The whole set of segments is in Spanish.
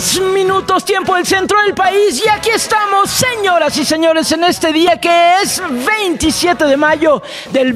2 minutos, tiempo del centro del país, y aquí estamos, señoras y señores, en este día que es 27 de mayo del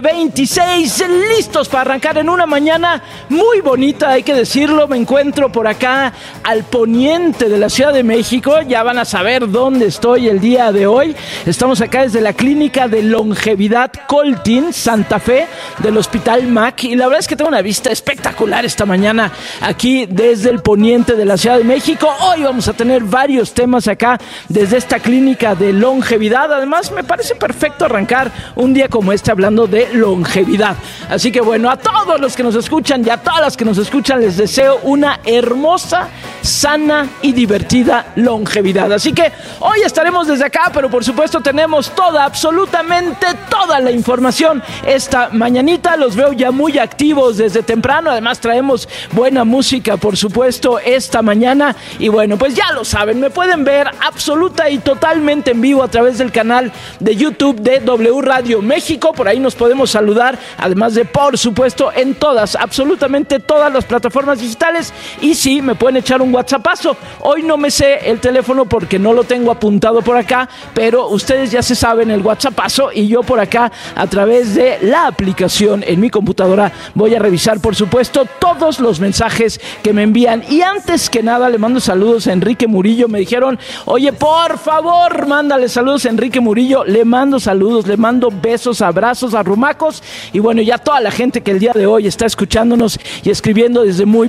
2026, listos para arrancar en una mañana muy bonita, hay que decirlo. Me encuentro por acá al poniente de la Ciudad de México, ya van a saber dónde estoy el día de hoy. Estamos acá desde la Clínica de Longevidad Coltin, Santa Fe, del Hospital MAC, y la verdad es que tengo una vista espectacular esta mañana aquí desde el poniente de la Ciudad de México. Hoy vamos a tener varios temas acá desde esta clínica de longevidad. Además, me parece perfecto arrancar un día como este hablando de longevidad. Así que bueno, a todos los que nos escuchan y a todas las que nos escuchan les deseo una hermosa, sana y divertida longevidad. Así que hoy estaremos desde acá, pero por supuesto tenemos absolutamente toda la información esta mañanita. Los veo ya muy activos desde temprano. Además traemos buena música, por supuesto, esta mañana. Y bueno, pues ya lo saben, me pueden ver absoluta y totalmente en vivo a través del canal de YouTube de W Radio México. Por ahí nos podemos saludar, además de, por supuesto, en todas, absolutamente todas las plataformas digitales. Y sí, me pueden echar un WhatsAppazo. Hoy no me sé el teléfono porque no lo tengo apuntado por acá, pero ustedes ya se saben el WhatsAppazo, y yo por acá a través de la aplicación en mi computadora voy a revisar, por supuesto, todos los mensajes que me envían. Y antes que nada le mando saludos a Enrique Murillo. Me dijeron, oye, por favor, mándale saludos a Enrique Murillo. Le mando saludos, le mando besos, abrazos, arrumacos, y bueno, ya toda la gente que el día de hoy está escuchándonos y escribiendo desde muy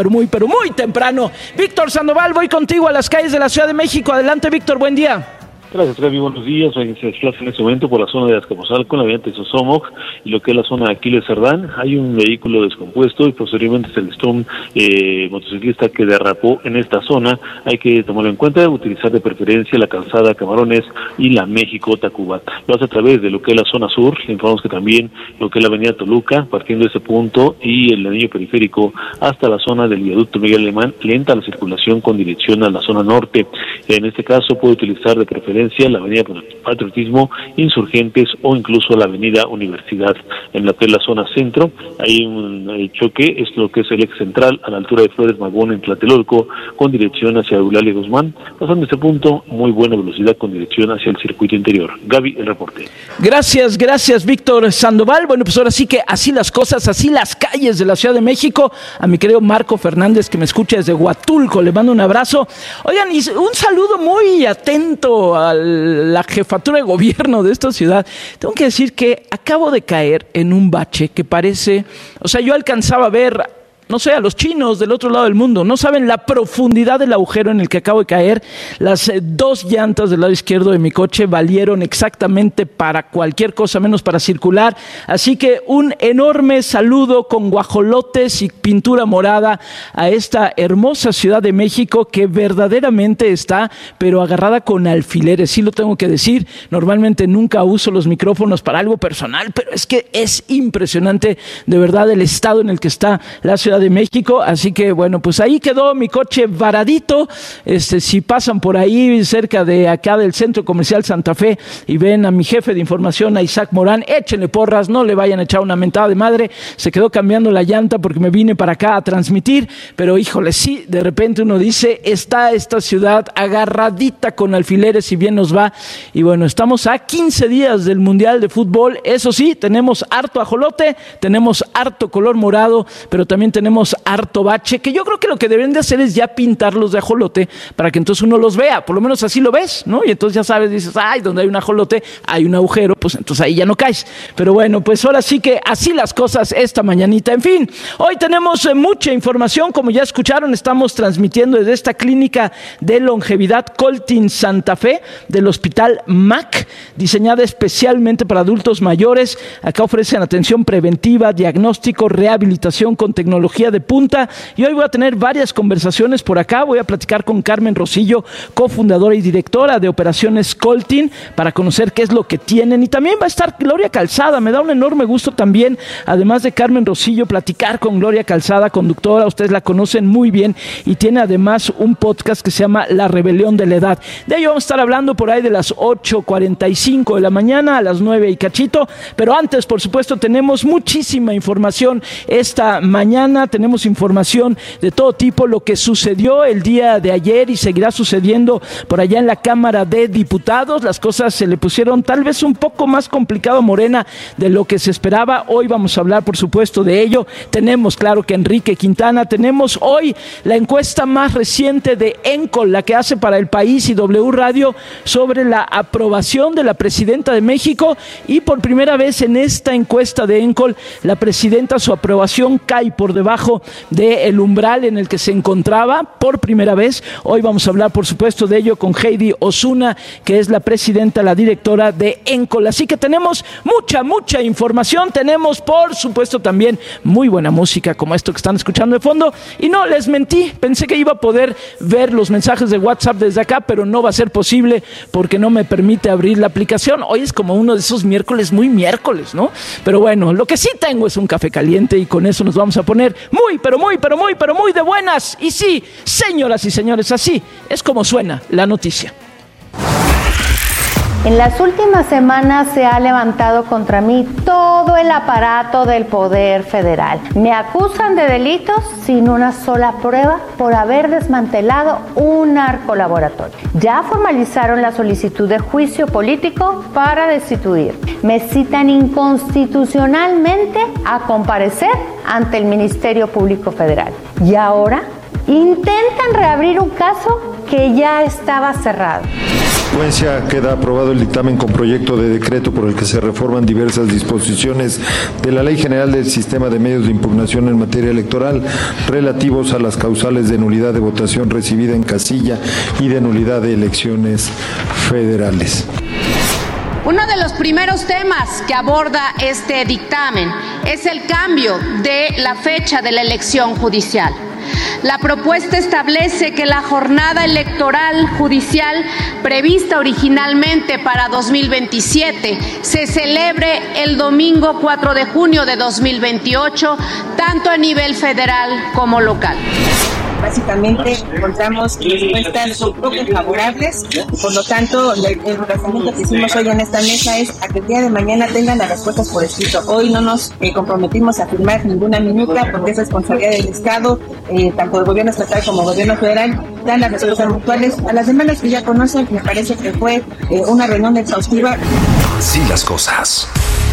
temprano. Víctor Sandoval, voy contigo a las calles de la Ciudad de México. Adelante, Víctor, buen día. Gracias, Gaby, buenos días. Se desplaza en este momento por la zona de Azcapotzalco, en la avenida Tezosomoc, y lo que es la zona de Aquiles Cerdán. Hay un vehículo descompuesto y posteriormente se listó un motociclista que derrapó en esta zona. Hay que tomarlo en cuenta, utilizar de preferencia la calzada Camarones y la México-Tacuba. Lo hace a través de lo que es la zona sur. Le informamos que también lo que es la avenida Toluca, partiendo de ese punto, y el anillo periférico hasta la zona del viaducto Miguel Alemán, lenta la circulación con dirección a la zona norte. En este caso puede utilizar de preferencia la avenida Patriotismo, Insurgentes o incluso la avenida Universidad. En lo que es la zona centro hay un choque, es lo que es el eje central a la altura de Flores Magón en Tlatelolco, con dirección hacia Eulalia Guzmán. Pasando este punto, muy buena velocidad con dirección hacia el circuito interior. Gaby, el reporte. Gracias, Víctor Sandoval. Bueno, pues ahora sí que así las cosas, así las calles de la Ciudad de México. A mi querido Marco Fernández, que me escucha desde Huatulco, le mando un abrazo. Oigan, y un saludo muy atento a la jefatura de gobierno de esta ciudad. Tengo que decir que acabo de caer en un bache que parece, o sea, yo alcanzaba a ver, no sé, a los chinos del otro lado del mundo. No saben la profundidad del agujero en el que acabo de caer. Las 2 llantas del lado izquierdo de mi coche valieron exactamente para cualquier cosa menos para circular. Así que un enorme saludo con guajolotes y pintura morada a esta hermosa Ciudad de México, que verdaderamente está, pero agarrada con alfileres. Sí lo tengo que decir. Normalmente nunca uso los micrófonos para algo personal, pero es que es impresionante de verdad el estado en el que está la Ciudad de México. Así que bueno, pues ahí quedó mi coche varadito. Si pasan por ahí cerca de acá del Centro Comercial Santa Fe y ven a mi jefe de información, a Isaac Morán, échenle porras, no le vayan a echar una mentada de madre. Se quedó cambiando la llanta porque me vine para acá a transmitir, pero híjole, sí, de repente uno dice, está esta ciudad agarradita con alfileres y bien nos va. Y bueno, estamos a 15 días del Mundial de Fútbol. Eso sí, tenemos harto ajolote, tenemos harto color morado, pero también tenemos harto bache, que yo creo que lo que deben de hacer es ya pintarlos de ajolote para que entonces uno los vea, por lo menos así lo ves, ¿no? Y entonces ya sabes, dices, ay, donde hay un ajolote hay un agujero, pues entonces ahí ya no caes. Pero bueno, pues ahora sí que así las cosas esta mañanita. En fin, hoy tenemos mucha información, como ya escucharon, estamos transmitiendo desde esta clínica de longevidad Coltin Santa Fe del Hospital MAC, diseñada especialmente para adultos mayores. Acá ofrecen atención preventiva, diagnóstico, rehabilitación con tecnología de punta, y hoy voy a tener varias conversaciones por acá. Voy a platicar con Carmen Rosillo, cofundadora y directora de Operaciones Coltin, para conocer qué es lo que tienen, y también va a estar Gloria Calzada. Me da un enorme gusto también, además de Carmen Rosillo, platicar con Gloria Calzada, conductora, ustedes la conocen muy bien, y tiene además un podcast que se llama La Rebelión de la Edad. De ello vamos a estar hablando por ahí de las 8:45 de la mañana a las 9 y cachito, pero antes, por supuesto, tenemos muchísima información esta mañana. tenemos información de todo tipo, lo que sucedió el día de ayer y seguirá sucediendo por allá en la Cámara de Diputados. Las cosas se le pusieron tal vez un poco más complicado a Morena de lo que se esperaba. Hoy vamos a hablar, por supuesto, de ello. Tenemos, claro, que Enrique Quintana. Tenemos hoy la encuesta más reciente de ENCOL, la que hace para El País y W Radio, sobre la aprobación de la presidenta de México, y por primera vez en esta encuesta de ENCOL, la presidenta, su aprobación cae por debajo del umbral en el que se encontraba por primera vez. Hoy vamos a hablar, por supuesto, de ello con Heidi Osuna, que es la presidenta, la directora de ENCOL. Así que tenemos mucha información. Tenemos, por supuesto, también muy buena música, como esto que están escuchando de fondo. Y no, les mentí, pensé que iba a poder ver los mensajes de WhatsApp desde acá, pero no va a ser posible porque no me permite abrir la aplicación. Hoy es como uno de esos miércoles, muy miércoles, ¿no? Pero bueno, lo que sí tengo es un café caliente y con eso nos vamos a poner muy de buenas. Y sí, señoras y señores, así es como suena la noticia. En las últimas semanas se ha levantado contra mí todo el aparato del Poder Federal. Me acusan de delitos sin una sola prueba por haber desmantelado un narcolaboratorio. Ya formalizaron la solicitud de juicio político para destituir. Me citan inconstitucionalmente a comparecer ante el Ministerio Público Federal. Y ahora intentan reabrir un caso que ya estaba cerrado. Queda aprobado el dictamen con proyecto de decreto por el que se reforman diversas disposiciones de la Ley General del Sistema de Medios de Impugnación en materia electoral relativos a las causales de nulidad de votación recibida en casilla y de nulidad de elecciones federales. Uno de los primeros temas que aborda este dictamen es el cambio de la fecha de la elección judicial. La propuesta establece que la jornada electoral judicial prevista originalmente para 2027 se celebre el domingo 4 de junio de 2028, tanto a nivel federal como local. Básicamente encontramos respuestas un poco favorables, por lo tanto el razonamiento que hicimos hoy en esta mesa es a que el día de mañana tengan las respuestas por escrito. Hoy no nos comprometimos a firmar ninguna minuta porque es responsabilidad del Estado, tanto del gobierno estatal como del gobierno federal, dan las respuestas puntuales a las demandas que ya conocen. Me parece que fue una reunión exhaustiva. Así las cosas.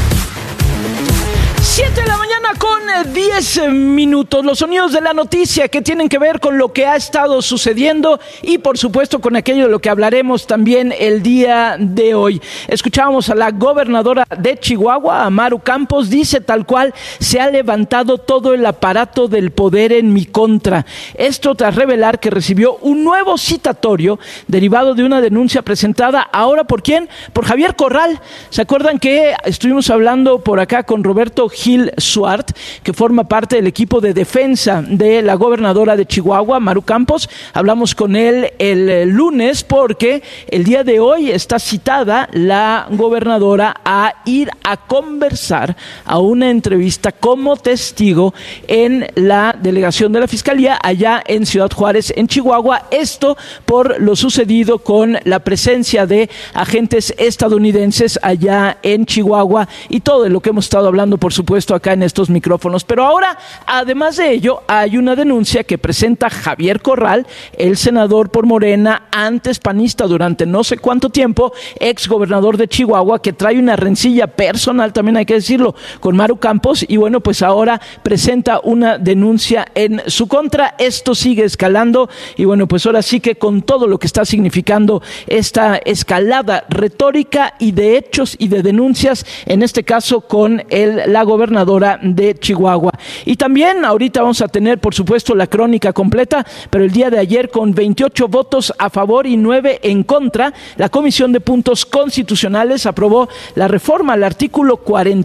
7 de la mañana con 10 minutos. Los sonidos de la noticia que tienen que ver con lo que ha estado sucediendo y, por supuesto, con aquello de lo que hablaremos también el día de hoy. Escuchábamos a la gobernadora de Chihuahua, a Maru Campos. Dice tal cual: se ha levantado todo el aparato del poder en mi contra. Esto tras revelar que recibió un nuevo citatorio derivado de una denuncia presentada ahora ¿por quién? Por Javier Corral. ¿Se acuerdan que estuvimos hablando por acá con Roberto Gil Suart, que forma parte del equipo de defensa de la gobernadora de Chihuahua, Maru Campos? Hablamos con él el lunes porque el día de hoy está citada la gobernadora a ir a conversar, a una entrevista como testigo en la delegación de la Fiscalía allá en Ciudad Juárez, en Chihuahua. Esto por lo sucedido con la presencia de agentes estadounidenses allá en Chihuahua y todo de lo que hemos estado hablando, por supuesto, acá en estos micrófonos. Pero ahora, además de ello, hay una denuncia que presenta Javier Corral, el senador por Morena, antes panista durante no sé cuánto tiempo, ex gobernador de Chihuahua, que trae una rencilla personal, también hay que decirlo, con Maru Campos, y bueno, pues ahora presenta una denuncia en su contra. Esto sigue escalando y bueno, pues ahora sí que con todo lo que está significando esta escalada retórica y de hechos y de denuncias, en este caso con la gobernadora de Chihuahua. Y también ahorita vamos a tener, por supuesto, la crónica completa, pero el día de ayer, con 28 votos a favor y 9 en contra, la Comisión de Puntos Constitucionales aprobó la reforma al artículo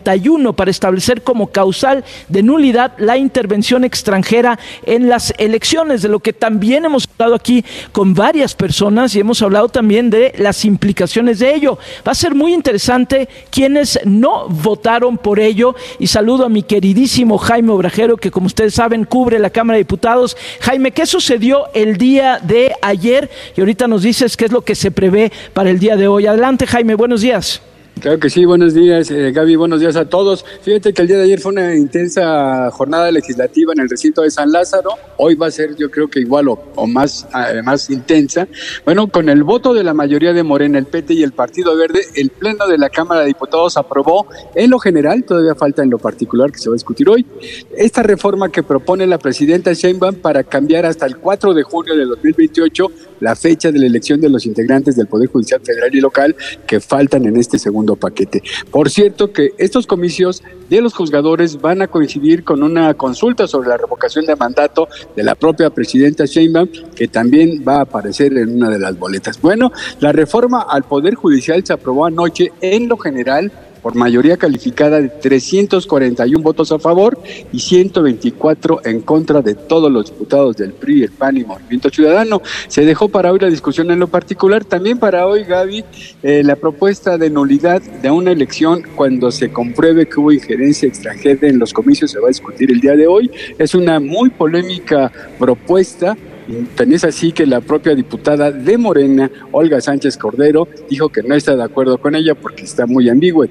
41 para establecer como causal de nulidad la intervención extranjera en las elecciones, de lo que también hemos hablado aquí con varias personas y hemos hablado también de las implicaciones de ello. Va a ser muy interesante quienes no votaron por ello. Y saludo a mi queridísimo Jaime Obrajero, que como ustedes saben cubre la Cámara de Diputados. Jaime, ¿qué sucedió el día de ayer? Y ahorita nos dices qué es lo que se prevé para el día de hoy. Adelante, Jaime, buenos días. Claro que sí, buenos días, Gaby, buenos días a todos. Fíjate que el día de ayer fue una intensa jornada legislativa en el recinto de San Lázaro. Hoy va a ser, yo creo que igual o más intensa. Bueno, con el voto de la mayoría de Morena, el PT y el Partido Verde, el Pleno de la Cámara de Diputados aprobó en lo general, todavía falta en lo particular que se va a discutir hoy, esta reforma que propone la presidenta Sheinbaum para cambiar hasta el 4 de junio de 2028 la fecha de la elección de los integrantes del Poder Judicial Federal y Local que faltan en este segundo paquete. Por cierto que estos comicios de los juzgadores van a coincidir con una consulta sobre la revocación de mandato de la propia presidenta Sheinbaum, que también va a aparecer en una de las boletas. Bueno, la reforma al Poder Judicial se aprobó anoche en lo general por mayoría calificada de 341 votos a favor y 124 en contra de todos los diputados del PRI, el PAN y Movimiento Ciudadano. Se dejó para hoy la discusión en lo particular, también para hoy, Gaby, la propuesta de nulidad de una elección cuando se compruebe que hubo injerencia extranjera en los comicios, se va a discutir el día de hoy. Es una muy polémica propuesta. Tan es así que la propia diputada de Morena, Olga Sánchez Cordero, dijo que no está de acuerdo con ella porque está muy ambigua.